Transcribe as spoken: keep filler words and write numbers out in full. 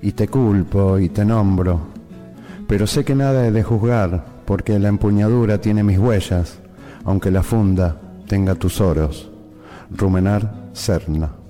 y te culpo y te nombro, pero sé que nada he de juzgar, porque la empuñadura tiene mis huellas, aunque la funda tenga tus oros. Rumenar Serna.